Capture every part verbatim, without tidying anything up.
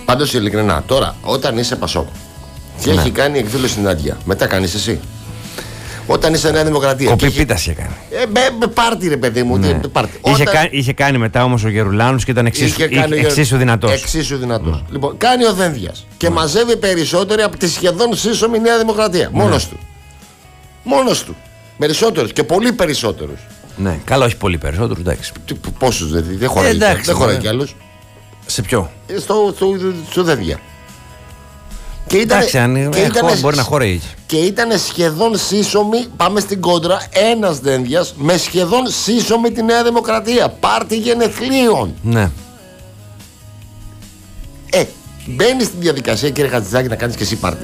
Πάντως ειλικρινά, τώρα όταν είσαι Πασόκ και ναι. έχει κάνει εκδήλωση στην Άντια, μετά κάνεις εσύ. Όταν είσαι Νέα Δημοκρατία. Κοπή πίτα είχε κάνει. Ε, με, με πάρτι ρε παιδί μου. Ναι. Πάρτι. Είχε, Όταν... κα, είχε κάνει μετά όμως ο Γερουλάνος και ήταν εξίσου, εξίσου δυνατός. Εξίσου δυνατός. Mm. Λοιπόν, κάνει ο Δένδιας και mm. μαζεύει περισσότεροι από τη σχεδόν σύσσωμη Νέα Δημοκρατία. Mm. Μόνος του. Μόνος του. Περισσότερους και πολύ περισσότερους. Ναι, καλά, όχι πολύ περισσότερους, εντάξει. Πόσους δηλαδή, δεν χωράει, ε, δεν χωράει κι άλλους. Σε ποιο? Στο, στο, στο Δένδια. Και ήταν, εντάξει, αν και ήτανε, μπορεί να χωράει. Και ήταν σχεδόν σύσσωμη, πάμε στην κόντρα, ένας Δένδιας με σχεδόν σύσσωμη τη Νέα Δημοκρατία. Πάρτι γενεθλίων. Ναι. Ε, μπαίνεις στη διαδικασία, κύριε Χατζηδάκη, να κάνεις και εσύ πάρτι.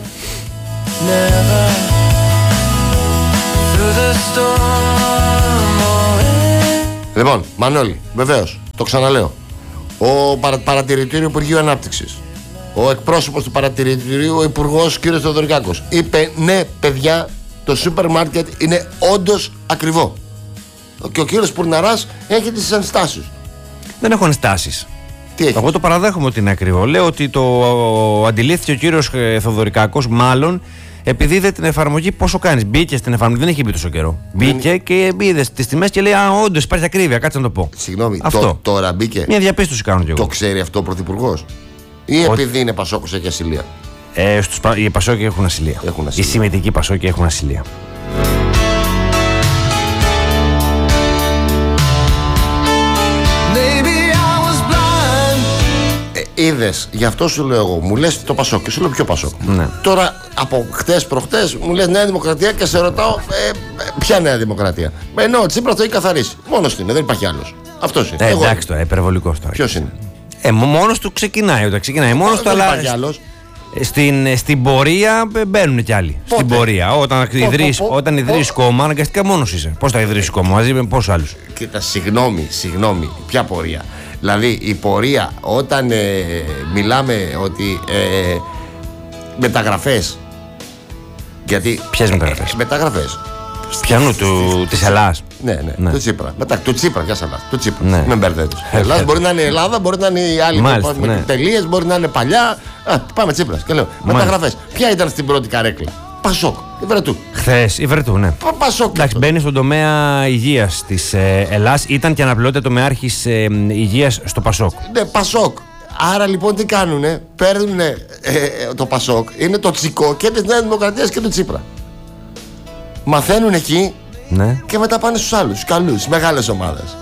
Λοιπόν, Μανώλη, βεβαίως, το ξαναλέω. Ο παρα, παρατηρητήριο Υπουργείου Ανάπτυξης, ο εκπρόσωπος του παρατηρητηρίου, ο υπουργός κ. Θεοδωρικάκος, είπε ναι, παιδιά, το σούπερ μάρκετ είναι όντως ακριβό. Και ο κύριος Πουρναράς έχει τις ενστάσεις. Δεν έχω ενστάσεις. Τι έχει? Εγώ το παραδέχομαι ότι είναι ακριβό. Λέω ότι το αντιλήφθηκε ο κύριος Θεοδωρικάκος, μάλλον επειδή είδε την εφαρμογή πόσο κάνεις. Μπήκε στην εφαρμογή, δεν έχει μπει τόσο καιρό. Μπήκε είναι... και είδε τις τιμές και λέει: α, όντως υπάρχει ακρίβεια, κάτσε να το πω. Συγγνώμη, αυτό. Το, τώρα μπήκε. Μια διαπίστωση κάνω κι εγώ. Το ξέρει αυτό ο πρωθυπουργός? Ή ότι... επειδή είναι Πασόκος έχει ασυλία? Ε, στους, οι Πασόκοι έχουν ασυλία. Έχουν ασυλία. Οι συμμετικοί Πασόκοι έχουν ασυλία. Είδες, γι' αυτό σου λέω εγώ, μου λες το Πασόκ και σου λέω ποιο Πασόκ. Ναι. Τώρα από χτες προχτές μου λες Νέα Δημοκρατία και σε ρωτάω ε, ποια Νέα Δημοκρατία. Ενώ ο Τσίπρας το έχει καθαρίσει. Μόνος του είναι, δεν υπάρχει άλλος. Αυτός είναι. Ε, εντάξει τώρα, υπερβολικός τώρα. Ποιος είναι? Ε, μόνος του ξεκινάει, όταν ξεκινάει μόνος του, αλλά στην, στην πορεία μπαίνουν κι άλλοι. Πότε? Στην πορεία. Όταν ιδρύεις, όταν ιδρύεις κόμμα, αναγκαστικά μόνος είσαι. Πώς θα ιδρύσεις κόμμα, μαζί με πόσους άλλους? Κοίτα, συγγνώμη, συγγνώμη, ποια πορεία? Δηλαδή η πορεία όταν ε, μιλάμε ότι ε, μεταγραφές. Γιατί. Ποιες μεταγραφές? Ε, μεταγραφές. Πιανού του, της Ελλάδας. Ναι, ναι, ναι, του Τσίπρα. Μετά, του Τσίπρα, ποια Ελλάς? Του Τσίπρα. Ναι. Με μπερδεύεις. Η Ελλάδα μπορεί να είναι η Ελλάδα, μπορεί να είναι η άλλη Μάλιστα, με ναι. τελείες, μπορεί να είναι παλιά. Α, πάμε Τσίπρας. Και λέω, μεταγραφές. Ποια ήταν στην πρώτη καρέκλα? Πασόκ, η Βρετού. Χθες, η Βρετού, ναι. Πα, Πασόκ. Εντάξει, μπαίνει στον τομέα υγείας της ε, Ελλάδας. Ήταν και αναπληρώτητα τομεάρχης ε, υγείας στο Πασόκ. Ναι, Πασόκ. Άρα λοιπόν τι κάνουνε? Παίρνουνε ε, ε, το Πασόκ, είναι το τσικό και της Νέας Δημοκρατίας και του Τσίπρα. Μαθαίνουν εκεί, ναι, και μετά πάνε στους άλλους, στους καλούς, στις μεγάλες ομάδες.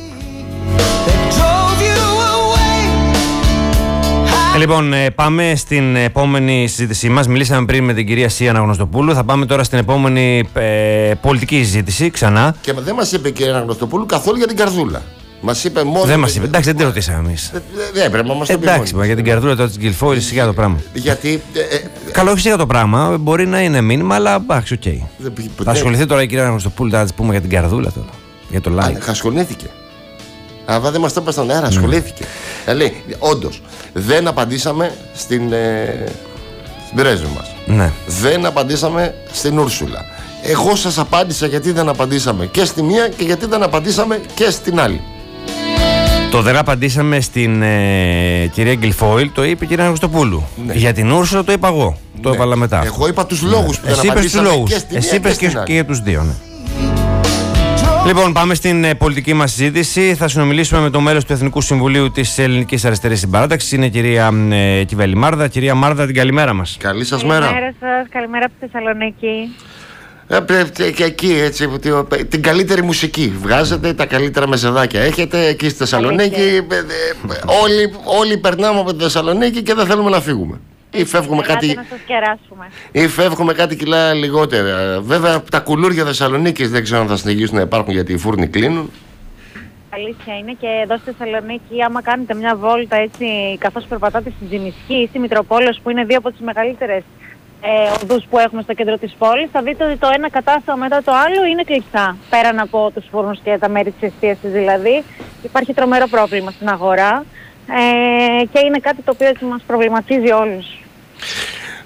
Ε, λοιπόν, ε, πάμε στην επόμενη συζήτησή μας. Μιλήσαμε πριν με την κυρία Σία Αναγνωστοπούλου. Θα πάμε τώρα στην επόμενη ε, πολιτική συζήτηση ξανά. Και δεν μας είπε η κυρία Αναγνωστοπούλου καθόλου για την καρδούλα. Μας είπε μόνο. Δεν μας είπε. Εντάξει, δεν τη ρωτήσαμε εμείς. Δεν έπρεπε να μας το πει. Εντάξει, μα για την καρδούλα τώρα της Γκυλφόης, σιγά το πράγμα. Γιατί. Ε, ε, Καλό, όχι σιγά το πράγμα. Μπορεί να είναι μήνυμα, αλλά εντάξει, οκ. Okay. Θα ασχοληθεί τώρα η κυρία Αναγνωστοπούλου να τη πούμε για την καρδούλα τώρα. Για το like. Ασχολήθηκε. Αλλά δεν μας το είπε στον αέρα, ασχολήθηκε. Mm. Λέει, όντως, δεν απαντήσαμε στην, ε, στην πρέσβη μας. Ναι. Δεν απαντήσαμε στην Ούρσουλα. Εγώ σας απάντησα γιατί δεν απαντήσαμε και στη μία και γιατί δεν απαντήσαμε και στην άλλη. Το δεν απαντήσαμε στην ε, κυρία Γκυλφόιλ, το είπε η κυρία Αναγνωστοπούλου. Ναι. Για την Ούρσουλα το είπα εγώ. Ναι. Το έβαλα μετά. Εγώ είπα τους λόγους, ναι, που εσύ δεν απαντήσαμε λόγους. Και στη εσύ μία και, και, και, και για τους δύο, ναι. Λοιπόν, πάμε στην ε, πολιτική μας συζήτηση. Θα συνομιλήσουμε με το μέλος του Εθνικού Συμβουλίου της Ελληνικής Αριστερής Συμπαράταξης. Είναι η κυρία ε, Κιβέλη Μάρδα. Κυρία Μάρδα, την καλημέρα μας. Καλή σας μέρα. Καλημέρα σας, καλημέρα από τη Θεσσαλονίκη. Ε, και εκεί έτσι, την καλύτερη μουσική βγάζετε, τα καλύτερα μεζεδάκια έχετε εκεί στη Θεσσαλονίκη. Όλοι, όλοι περνάμε από τη Θεσσαλονίκη και δεν θέλουμε να φύγουμε. Ή φεύγουμε, κάτι... να σας κεράσουμε. ή φεύγουμε κάτι κιλά λιγότερα. Βέβαια τα κουλούρια Θεσσαλονίκης δεν ξέρω αν θα συνεχίσουν να υπάρχουν γιατί οι φούρνοι κλείνουν. Αλήθεια είναι, και εδώ στη Θεσσαλονίκη άμα κάνετε μια βόλτα έτσι καθώς περπατάτε στην Τζιμισκή ή στη Μητροπόλεως, που είναι δύο από τις μεγαλύτερες ε, οδούς που έχουμε στο κέντρο της πόλης, θα δείτε ότι το ένα κατάστημα μετά το άλλο είναι κλειστά. Πέραν από τους φούρνους και τα μέρη της εστίασης δηλαδή, υπάρχει τρομερό πρόβλημα στην αγορά ε, και είναι κάτι το οποίο έτσι μας προβληματίζει όλους.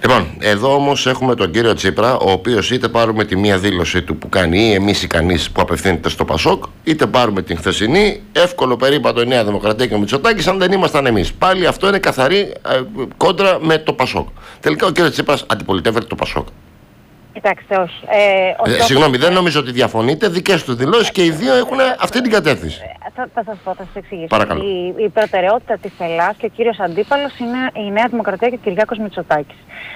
Λοιπόν, εδώ όμως έχουμε τον κύριο Τσίπρα, ο οποίος είτε πάρουμε τη μία δήλωση του που κάνει ή εμείς ικανείς που απευθύνεται στο Πασόκ, είτε πάρουμε την χθεσινή, εύκολο περίπατο η Νέα Δημοκρατία και ο Μητσοτάκης, αν δεν ήμασταν εμείς. Πάλι αυτό είναι καθαρή ε, κόντρα με το Πασόκ. Τελικά ο κύριος Τσίπρας αντιπολιτεύεται το Πασόκ. Κοιτάξτε, όχι. Ε, ε, συγγνώμη, δεν νομίζω ότι διαφωνείτε. Δικές του δηλώσεις και οι δύο έχουν αυτή την κατεύθυνση. Θα, θα σας πω, θα σας εξηγήσω. Παρακαλώ. Η, η προτεραιότητα της Ελλάδας και ο κύριος αντίπαλος είναι η Νέα Δημοκρατία και ο Κυριάκος Μητσοτάκης.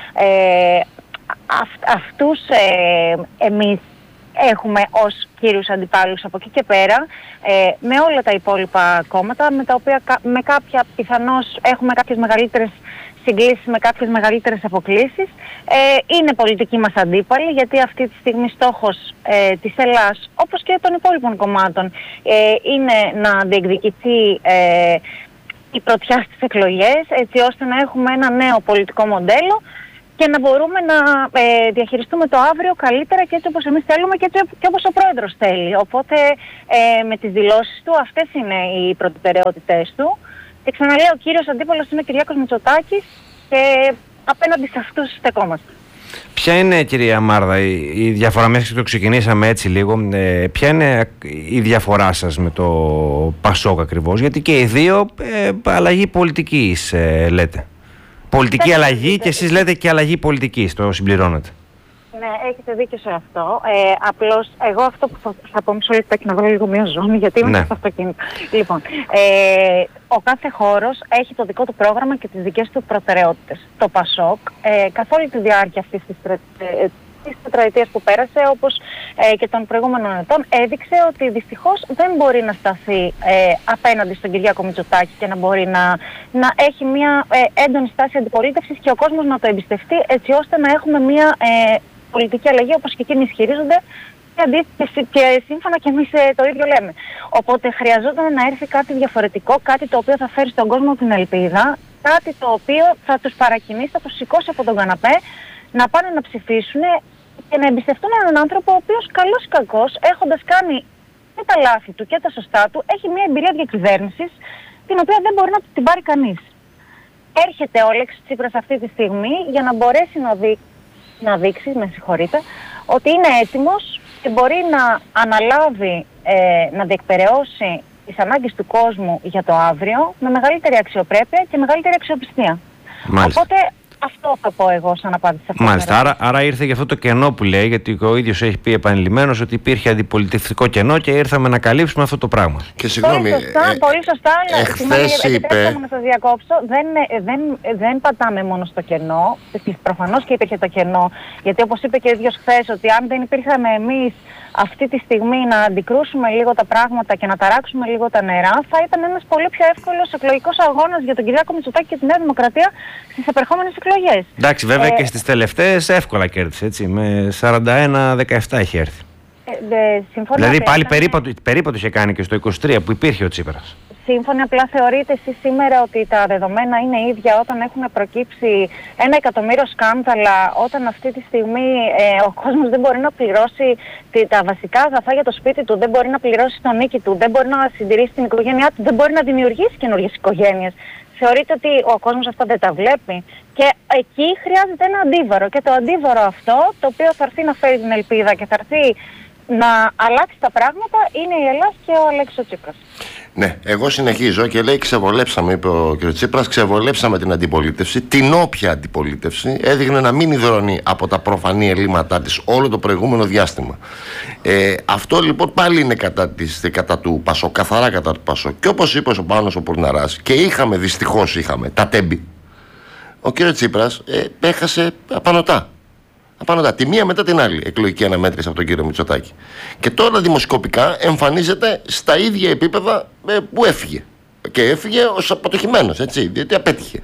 Ε, αυ, αυτούς ε, εμείς έχουμε ως κύριους αντιπάλους από εκεί και πέρα, ε, με όλα τα υπόλοιπα κόμματα, με τα οποία με κάποια πιθανώς έχουμε κάποιες μεγαλύτερες συγκλήσεις, με κάποιες μεγαλύτερες αποκλίσεις. Ε, είναι πολιτικοί μας αντίπαλοι, γιατί αυτή τη στιγμή στόχος ε, της Ελλάδας, όπως και των υπόλοιπων κομμάτων, ε, είναι να διεκδικηθεί ε, η πρωτιά στις εκλογές, έτσι ώστε να έχουμε ένα νέο πολιτικό μοντέλο και να μπορούμε να ε, διαχειριστούμε το αύριο καλύτερα και έτσι όπως εμείς θέλουμε και έτσι και όπως ο πρόεδρος θέλει. Οπότε ε, με τις δηλώσεις του αυτές είναι οι προτεραιότητές του. Και ξαναλέω, ο κύριος αντίπαλος είναι ο Κυριάκος Μητσοτάκης και απέναντι σε αυτούς στεκόμαστε. Ποια είναι, κυρία Μάρδα, η διαφορά, μέχρι και το ξεκινήσαμε έτσι λίγο, ε, ποια είναι η διαφορά σας με το Πασόκ ακριβώς, γιατί και οι δύο ε, αλλαγή πολιτικής ε, λέτε. Πολιτική δεν αλλαγή δεν... και εσείς λέτε και αλλαγή πολιτικής, το συμπληρώνετε. Ναι, έχετε δίκιο σε αυτό. Ε, απλώς, εγώ αυτό που θα, θα πω μισό λεπτάκι να βρω λίγο μια ζώνη, γιατί είμαι ναι. στο αυτοκίνητο. Λοιπόν, ε, ο κάθε χώρος έχει το δικό του πρόγραμμα και τις δικές του προτεραιότητες. Το Πασόκ, ε, καθ' όλη τη διάρκεια αυτής της, ε, της τετραετίας που πέρασε, όπως ε, και των προηγούμενων ετών, έδειξε ότι δυστυχώς δεν μπορεί να σταθεί ε, απέναντι στον Κυριάκο Μητσοτάκη και να μπορεί να, να έχει μια ε, έντονη στάση αντιπολίτευσης και ο κόσμος να το εμπιστευτεί, έτσι ώστε να έχουμε μια ε, πολιτική αλλαγή, όπως και εκείνοι ισχυρίζονται, και, και σύμφωνα και εμείς ε, το ίδιο λέμε. Οπότε χρειαζόταν να έρθει κάτι διαφορετικό, κάτι το οποίο θα φέρει στον κόσμο την ελπίδα, κάτι το οποίο θα τους παρακινήσει, θα τους σηκώσει από τον καναπέ, να πάνε να ψηφίσουν και να εμπιστευτούν έναν άνθρωπο ο οποίος καλός ή κακός, έχοντας κάνει και τα λάθη του και τα σωστά του, έχει μια εμπειρία διακυβέρνησης, την οποία δεν μπορεί να την πάρει κανείς. Έρχεται ο Αλέξης Τσίπρας αυτή τη στιγμή για να μπορέσει να δει να δείξει, με συγχωρείτε, ότι είναι έτοιμος και μπορεί να αναλάβει, ε, να διεκπεραιώσει τις ανάγκες του κόσμου για το αύριο με μεγαλύτερη αξιοπρέπεια και μεγαλύτερη αξιοπιστία. Μάλιστα. Οπότε αυτό θα πω εγώ σαν απάντηση. Μάλιστα, άρα, άρα ήρθε και αυτό το κενό που λέει, γιατί ο ίδιος έχει πει επανειλημμένος ότι υπήρχε αντιπολιτευτικό κενό και ήρθαμε να καλύψουμε αυτό το πράγμα. Και συγγνώμη, πολύ σωστά, ε, πολύ σωστά, αλλά εχθές είπε... να σας διακόψω, δεν, δεν, δεν πατάμε μόνο στο κενό, προφανώς και υπήρχε το κενό, γιατί όπως είπε και ο ίδιος χθες, ότι αν δεν υπήρχαμε εμείς αυτή τη στιγμή να αντικρούσουμε λίγο τα πράγματα και να ταράξουμε λίγο τα νερά, θα ήταν ένας πολύ πιο εύκολος εκλογικός αγώνας για τον Κυριάκο Μητσοτάκη και τη Νέα Δημοκρατία στις επερχόμενες εκλογές. Εντάξει, βέβαια ε, και στις τελευταίες εύκολα κέρδισε, έτσι, με σαράντα ένα δεκαεπτά έχει έρθει. Ε, δε, δηλαδή πάλι ήταν... περίπατο, περίπατο είχε κάνει και στο είκοσι τρία που υπήρχε ο Τσίπρας. Σύμφωνα, απλά θεωρείτε εσείς σήμερα ότι τα δεδομένα είναι ίδια όταν έχουν προκύψει ένα εκατομμύριο σκάνδαλα, όταν αυτή τη στιγμή ε, ο κόσμος δεν μπορεί να πληρώσει τα βασικά αγαθά για το σπίτι του, δεν μπορεί να πληρώσει τον νίκη του, δεν μπορεί να συντηρήσει την οικογένειά του, δεν μπορεί να δημιουργήσει καινούργιες οικογένειες. Θεωρείτε ότι ο κόσμος αυτά δεν τα βλέπει? Και εκεί χρειάζεται ένα αντίβαρο. Και το αντίβαρο αυτό, το οποίο θα έρθει να φέρει την ελπίδα και θα έρθει να αλλάξει τα πράγματα, είναι η Ελλάδα και ο Αλέξης Τσίπρας. Ναι, εγώ συνεχίζω και λέει ξεβολέψαμε, είπε ο κ. Τσίπρας, ξεβολέψαμε την αντιπολίτευση, την όποια αντιπολίτευση, έδειχνε να μην υδρώνει από τα προφανή ελλείμματά της όλο το προηγούμενο διάστημα. Ε, αυτό λοιπόν πάλι είναι κατά, της, κατά του Πασόκ, καθαρά κατά του Πασόκ. Και όπως είπε ο Πάνος ο Πουρναράς, και είχαμε, δυστυχώς είχαμε, τα τέμπη, ο κ. Τσίπρας ε, έχασε απανωτά. Απανωτά, τη μία μετά την άλλη εκλογική αναμέτρηση από τον κύριο Μητσοτάκη. Και τώρα δημοσκοπικά εμφανίζεται στα ίδια επίπεδα ε, που έφυγε. Και έφυγε ως αποτυχημένος, έτσι, διότι απέτυχε.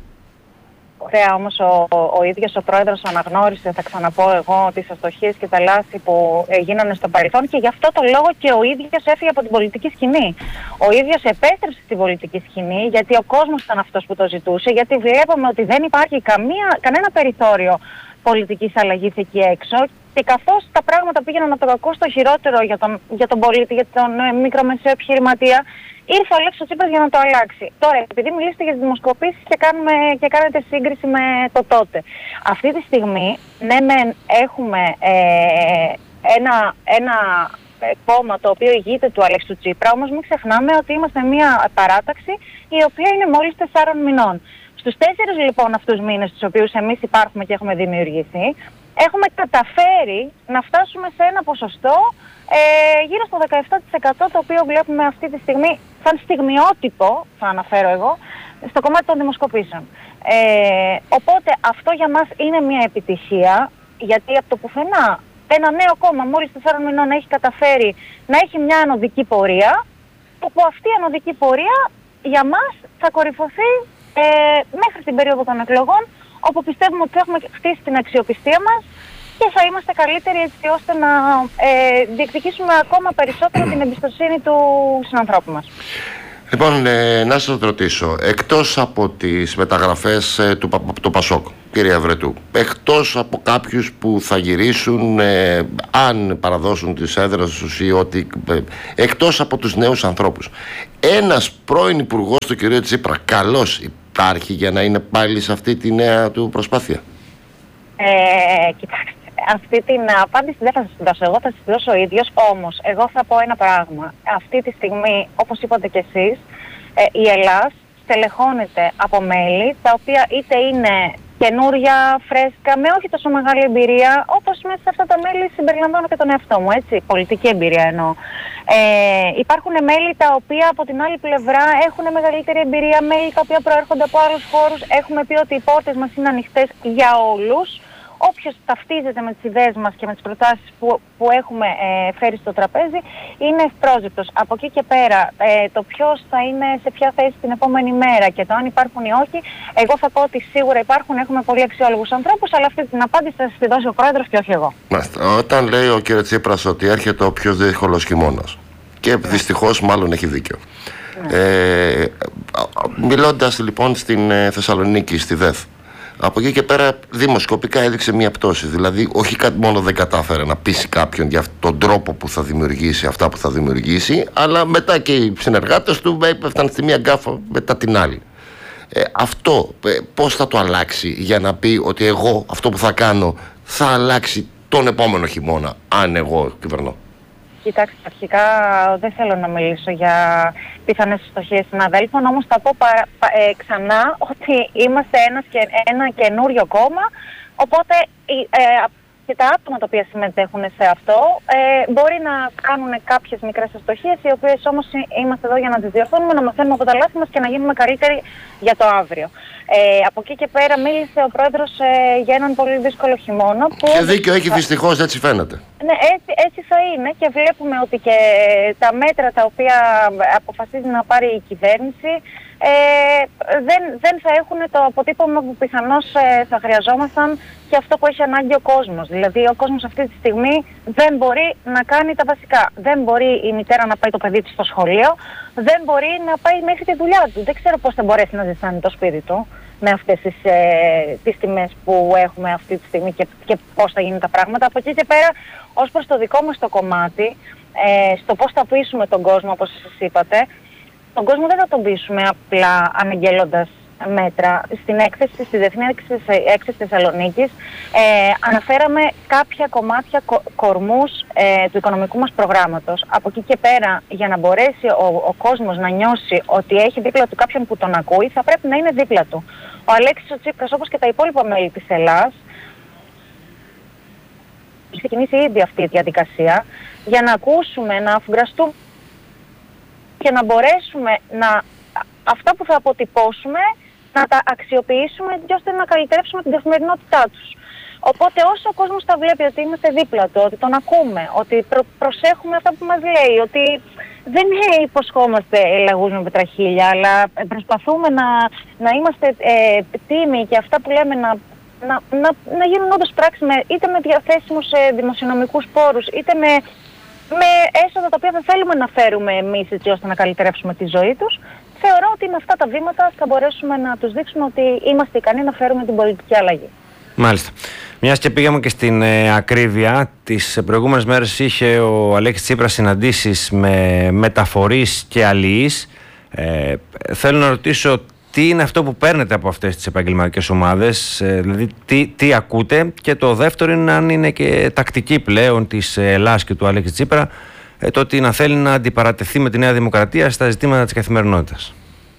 Ωραία, όμως ο, ο, ο ίδιος ο πρόεδρος αναγνώρισε, θα ξαναπώ εγώ, τις αστοχίες και τα λάθη που ε, γίνανε στο παρελθόν και γι' αυτό το λόγο και ο ίδιος έφυγε από την πολιτική σκηνή. Ο ίδιος επέστρεψε στην πολιτική σκηνή γιατί ο κόσμος ήταν αυτός που το ζητούσε, γιατί βλέπαμε ότι δεν υπάρχει καμία, κανένα περιθώριο πολιτικής αλλαγής εκεί έξω Και καθώς τα πράγματα πήγαιναν από το κακό στο χειρότερο για τον, για τον πολίτη, για τον ε, μικρομεσαίο επιχειρηματία, ήρθε ο Αλέξης Τσίπρας για να το αλλάξει. Τώρα, επειδή μιλήσετε για τις δημοσκοπήσεις και, κάνουμε, και κάνετε σύγκριση με το τότε. Αυτή τη στιγμή, ναι μεν έχουμε ε, ένα, ένα κόμμα το οποίο ηγείται του Αλέξη του Τσίπρα, όμως μην ξεχνάμε ότι είμαστε μια παράταξη η οποία είναι μόλις τεσσάρων μηνών. Στους τέσσερις λοιπόν αυτούς μήνες τους οποίους εμείς υπάρχουμε και έχουμε δημιουργηθεί, έχουμε καταφέρει να φτάσουμε σε ένα ποσοστό ε, γύρω στο δεκαεπτά τοις εκατό, το οποίο βλέπουμε αυτή τη στιγμή σαν στιγμιότυπο, θα αναφέρω εγώ, στο κομμάτι των δημοσκοπήσεων. Ε, οπότε αυτό για μας είναι μια επιτυχία, γιατί από το πουθενά ένα νέο κόμμα μόλις τεσσάρων μηνών έχει καταφέρει να έχει μια ανωδική πορεία, όπου αυτή η ανωδική πορεία για μας θα κορυφωθεί ε, μέχρι την περίοδο των εκλογών, όπου πιστεύουμε ότι θα έχουμε χτίσει την αξιοπιστία μας και θα είμαστε καλύτεροι έτσι ώστε να ε, διεκδικήσουμε ακόμα περισσότερο την εμπιστοσύνη του συνανθρώπου μας. Λοιπόν, ε, να σας ρωτήσω, εκτός από τις μεταγραφές ε, του, του Πασόκ, κύριε Βρετού, εκτός από κάποιους που θα γυρίσουν, ε, αν παραδώσουν τις έδρες τους ή ότι, ε, εκτός από τους νέους ανθρώπους, ένας πρώην υπουργός του κ. Τσίπρα, καλός υπάρχει για να είναι πάλι σε αυτή τη νέα του προσπάθεια? Ε, κοιτάξτε, αυτή την απάντηση δεν θα σας την δώσω εγώ, θα σας την δώσω ο ίδιος. Όμως, εγώ θα πω ένα πράγμα. Αυτή τη στιγμή, όπως είπατε κι εσείς, ε, η Ελλάς στελεχώνεται από μέλη, τα οποία είτε είναι καινούρια, φρέσκα, με όχι τόσο μεγάλη εμπειρία, όπως μέσα σε αυτά τα μέλη συμπεριλαμβάνω και τον εαυτό μου, έτσι, πολιτική εμπειρία εννοώ. Ε, υπάρχουν μέλη τα οποία από την άλλη πλευρά έχουν μεγαλύτερη εμπειρία, μέλη τα οποία προέρχονται από άλλους χώρους. Έχουμε πει ότι οι πόρτες μας είναι ανοιχτές για όλους. Όποιος ταυτίζεται με τις ιδέες μας και με τις προτάσεις που, που έχουμε ε, φέρει στο τραπέζι είναι ευπρόσδεκτος. Από εκεί και πέρα, ε, το ποιος θα είναι σε ποια θέση την επόμενη μέρα και το αν υπάρχουν ή όχι, εγώ θα πω ότι σίγουρα υπάρχουν, έχουμε πολύ αξιόλογους ανθρώπους, αλλά αυτή την απάντηση θα σας τη δώσει ο Πρόεδρος και όχι εγώ. Μάλιστα. Όταν λέει ο κ. Τσίπρας ότι έρχεται ο πιο δύσκολος χειμώνας, και δυστυχώς μάλλον έχει δίκιο. Ναι. Ε, μιλώντας λοιπόν στην ε, Θεσσαλονίκη, στη ΔΕΘ, από εκεί και πέρα δημοσκοπικά έδειξε μία πτώση. Δηλαδή, όχι μόνο δεν κατάφερε να πείσει κάποιον για τον τρόπο που θα δημιουργήσει αυτά που θα δημιουργήσει, αλλά μετά και οι συνεργάτες του έπεφταν στη μία γκάφα μετά την άλλη. Ε, αυτό ε, πώς θα το αλλάξει για να πει ότι εγώ αυτό που θα κάνω θα αλλάξει τον επόμενο χειμώνα, αν εγώ κυβερνώ? Κοιτάξτε, αρχικά δεν θέλω να μιλήσω για πιθανές ευστοχίες συναδέλφων, όμως θα πω παρα, πα, ε, ξανά ότι είμαστε ένας και, ένα καινούριο κόμμα, οπότε ε, και τα άτομα τα οποία συμμετέχουν σε αυτό ε, μπορεί να κάνουν κάποιες μικρές ευστοχίες, οι οποίες όμως είμαστε εδώ για να τις διορθώνουμε, να μαθαίνουμε από τα λάθη μας και να γίνουμε καλύτεροι για το αύριο. Ε, από εκεί και πέρα μίλησε ο Πρόεδρος ε, για έναν πολύ δύσκολο χειμώνα. Που και δίκιο έχει, δυστυχώς, έτσι φαίνεται. Ναι, έτσι, έτσι θα είναι και βλέπουμε ότι και τα μέτρα τα οποία αποφασίζει να πάρει η κυβέρνηση ε, δεν, δεν θα έχουν το αποτύπωμα που πιθανώς ε, θα χρειαζόμασταν και αυτό που έχει ανάγκη ο κόσμος. Δηλαδή ο κόσμος αυτή τη στιγμή δεν μπορεί να κάνει τα βασικά. Δεν μπορεί η μητέρα να πάει το παιδί της στο σχολείο, δεν μπορεί να πάει μέχρι τη δουλειά του. Δεν ξέρω πώς θα μπορέσει να ζητάνει το σπίτι του με αυτές τις, ε, τις τιμές που έχουμε αυτή τη στιγμή και, και πώς θα γίνουν τα πράγματα. Από εκεί και πέρα, ως προς το δικό μας το κομμάτι, ε, στο πώς θα πείσουμε τον κόσμο, όπως σας είπατε, τον κόσμο δεν θα τον πείσουμε απλά αναγγέλλοντας μέτρα. Στην έκθεση, στη Διεθνή Έκθεση Θεσσαλονίκης, ε, αναφέραμε κάποια κομμάτια κο, κορμούς ε, του οικονομικού μας προγράμματος. Από εκεί και πέρα, για να μπορέσει ο, ο κόσμος να νιώσει ότι έχει δίπλα του κάποιον που τον ακούει, θα πρέπει να είναι δίπλα του. Ο Αλέξης ο Τσίπρας, όπως και τα υπόλοιπα μέλη της Ελλάς, έχει ξεκινήσει ήδη αυτή η διαδικασία για να ακούσουμε, να αφουγκραστούμε και να μπορέσουμε να, αυτά που θα αποτυπώσουμε να τα αξιοποιήσουμε ώστε να καλυτερεύσουμε την καθημερινότητά τους. Οπότε όσο ο κόσμος θα βλέπει ότι είμαστε δίπλα του, ότι τον ακούμε, ότι προ, προσέχουμε αυτά που μας λέει, ότι δεν υποσχόμαστε λαγούς με πετραχίλια, αλλά προσπαθούμε να, να είμαστε ε, τίμοι και αυτά που λέμε να, να, να, να γίνουν όντως πράξη με, είτε με διαθέσιμους ε, δημοσιονομικούς πόρους, είτε με, με έσοδα τα οποία θα θέλουμε να φέρουμε εμείς έτσι ώστε να καλυτερεύσουμε τη ζωή τους. Θεωρώ ότι με αυτά τα βήματα θα μπορέσουμε να τους δείξουμε ότι είμαστε ικανοί να φέρουμε την πολιτική αλλαγή. Μάλιστα. Μιας και πήγαμε και στην ε, ακρίβεια, τις προηγούμενες μέρες είχε ο Αλέξης Τσίπρας συναντήσεις με μεταφορείς και αλληλείς. Ε, θέλω να ρωτήσω τι είναι αυτό που παίρνετε από αυτές τις επαγγελματικές ομάδες, ε, δηλαδή τι, τι ακούτε, και το δεύτερο είναι αν είναι και τακτική πλέον της Ελλάδας και του Αλέξη Τσίπρα ε, το ότι να θέλει να αντιπαρατεθεί με τη Νέα Δημοκρατία στα ζητήματα της καθημερινότητας.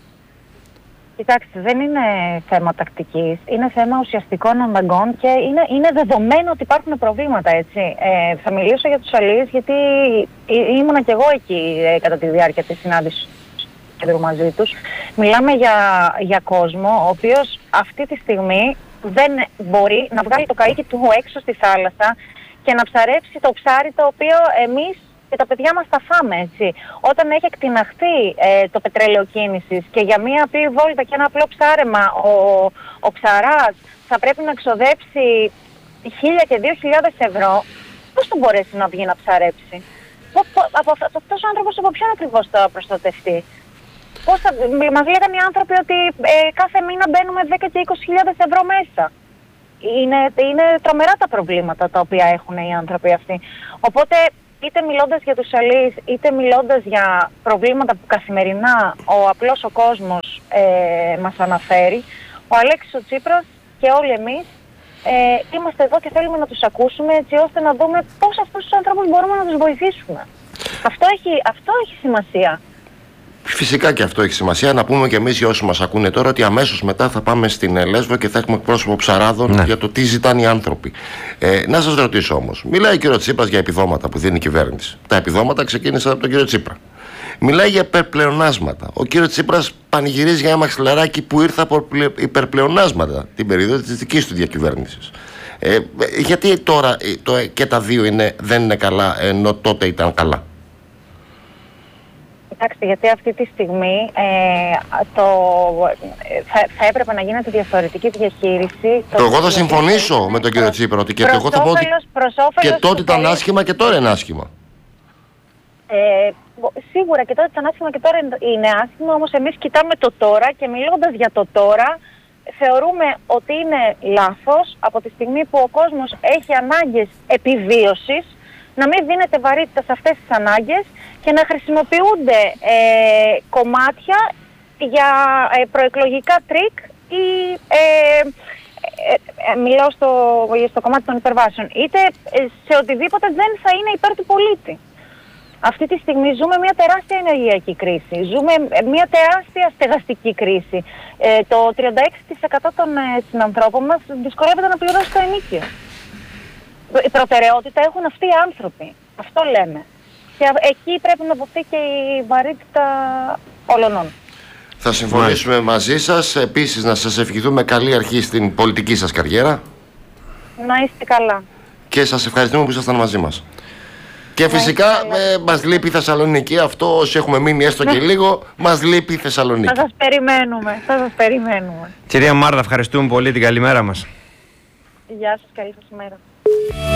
Κοιτάξτε, δεν είναι θέμα τακτικής, είναι θέμα ουσιαστικών αναγκών και είναι, είναι δεδομένο ότι υπάρχουν προβλήματα, έτσι. Ε, θα μιλήσω για τους αλληλείς γιατί ήμουνα κι εγώ εκεί ε, κατά τη διάρκεια της συνάντησης μαζί τους. Μιλάμε για, για κόσμο ο οποίος αυτή τη στιγμή δεν μπορεί να βγάλει το καΐκι του έξω στη θάλασσα και να ψαρέψει το ψάρι το οποίο εμείς και τα παιδιά μας τα φάμε, έτσι. Όταν έχει εκτιναχθεί ε, το πετρέλαιο κίνησης και για μία απλή βόλτα και ένα απλό ψάρεμα ο, ο ψαράς θα πρέπει να ξοδέψει χίλια και δύο χιλιάδες ευρώ, πώς θα μπορέσει να βγει να ψαρέψει? Από αυτός ο άνθρωπος από ποιον ακριβώς θα προστατευτεί? Πώς θα, μας λέγανε οι άνθρωποι ότι ε, κάθε μήνα μπαίνουμε δέκα και είκοσι χιλιάδες ευρώ μέσα. Είναι, είναι τρομερά τα προβλήματα τα οποία έχουν οι άνθρωποι αυτοί. Οπότε είτε μιλώντας για τους αλληλείς, είτε μιλώντας για προβλήματα που καθημερινά ο απλός ο κόσμος ε, μας αναφέρει, ο Αλέξης ο Τσίπρας και όλοι εμείς ε, είμαστε εδώ και θέλουμε να τους ακούσουμε, έτσι ώστε να δούμε πώς αυτούς τους ανθρώπους μπορούμε να τους βοηθήσουμε. Αυτό έχει, αυτό έχει σημασία. Φυσικά και αυτό έχει σημασία. Να πούμε και εμείς για όσους μας ακούνε τώρα ότι αμέσως μετά θα πάμε στην Λέσβο και θα έχουμε εκπρόσωπο ψαράδων, ναι, για το τι ζητάνε οι άνθρωποι. Ε, να σας ρωτήσω όμως, μιλάει ο κύριος Τσίπρας για επιδόματα που δίνει η κυβέρνηση. Τα επιδόματα ξεκίνησαν από τον κύριο Τσίπρα. Μιλάει για υπερπλεονάσματα. Ο κύριος Τσίπρας πανηγυρίζει για ένα μαξιλαράκι που ήρθε από υπερπλεονάσματα την περίοδο της δικής του διακυβέρνησης. Ε, γιατί τώρα το, και τα δύο είναι, δεν είναι καλά ενώ τότε ήταν καλά? Κοιτάξτε, γιατί αυτή τη στιγμή ε, το, θα, θα έπρεπε να γίνεται διαφορετική διαχείριση. Το εγώ θα συμφωνήσω με τον κύριο Τσίπρα ότι και, εγώ θα πω ότι και τότε ήταν άσχημα και τώρα είναι άσχημα. Ε, σίγουρα και τότε ήταν άσχημα και τώρα είναι άσχημα, όμως εμείς κοιτάμε το τώρα και μιλώντας για το τώρα θεωρούμε ότι είναι λάθος από τη στιγμή που ο κόσμος έχει ανάγκες επιβίωσης να μην δίνεται βαρύτητα σε αυτές τις ανάγκες και να χρησιμοποιούνται ε, κομμάτια για ε, προεκλογικά τρίκ ή ε, ε, ε, μιλάω στο, στο κομμάτι των υπερβάσεων, είτε σε οτιδήποτε δεν θα είναι υπέρ του πολίτη. Αυτή τη στιγμή ζούμε μια τεράστια ενεργειακή κρίση, ζούμε μια τεράστια στεγαστική κρίση. Ε, το τριάντα έξι τοις εκατό των ε, συνανθρώπων μας δυσκολεύεται να πληρώσει το ενοίκιο. Η προτεραιότητα έχουν αυτοί οι άνθρωποι. Αυτό λέμε. Και εκεί πρέπει να δοθεί και η βαρύτητα όλων. Θα συμφωνήσουμε Μάλιστα. μαζί σας. Επίσης να σας ευχηθούμε καλή αρχή στην πολιτική σας καριέρα. Να είστε καλά. Και σας ευχαριστούμε που ήσασταν μαζί μας. Και φυσικά ε, μας λείπει η Θεσσαλονίκη. Αυτό όσοι έχουμε μείνει έστω και λίγο, μας λείπει η Θεσσαλονίκη. Θα σας περιμένουμε. Θα σας περιμένουμε. Κυρία Μάρτα, ευχαριστούμε πολύ, την καλημέρα μας. Γεια σας, καλή σας ημέρα.